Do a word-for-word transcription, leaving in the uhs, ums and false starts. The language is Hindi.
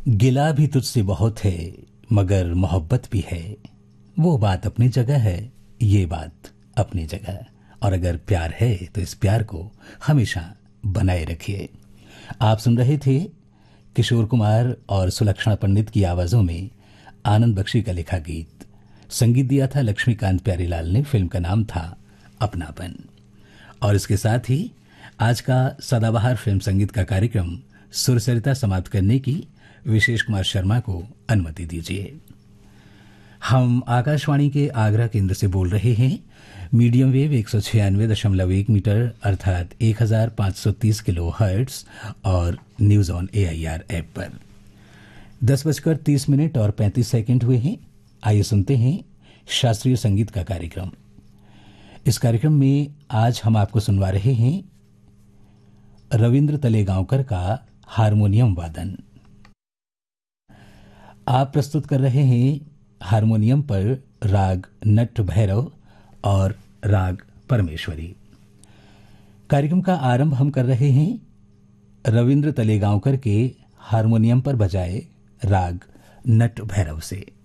गिला भी तुझसे बहुत है मगर मोहब्बत भी है। वो बात अपनी जगह है, ये बात अपनी जगह। और अगर प्यार है तो इस प्यार को हमेशा बनाए रखिए। आप सुन रहे थे किशोर कुमार और सुलक्षणा पंडित की आवाजों में आनंद बख्शी का लिखा गीत। संगीत दिया था लक्ष्मीकांत प्यारीलाल ने। फिल्म का नाम था अपनापन। और इसके साथ ही आज का सदाबहार फिल्म संगीत का कार्यक्रम सुरसरिता समाप्त करने की विशेष कुमार शर्मा को अनुमति दीजिए। हम आकाशवाणी के आगरा केंद्र से बोल रहे हैं मीडियम वेव एक सौ छियानवे दशमलव एक मीटर अर्थात एक हजार पाँच सौ तीस किलो हर्ट्ज और news on A I R app पर। दस बजकर तीस मिनट और पैंतीस सेकंड हुए हैं। आइए सुनते हैं शास्त्रीय संगीत का कार्यक्रम। इस कार्यक्रम में आज हम आपको सुनवा रहे हैं रविंद्र तलेगांवकर का हारमोनियम वादन। आप प्रस्तुत कर रहे हैं हारमोनियम पर राग नट भैरव और राग परमेश्वरी। कार्यक्रम का आरंभ हम कर रहे हैं रविंद्र तलेगांवकर के हारमोनियम पर बजाए राग नट भैरव से।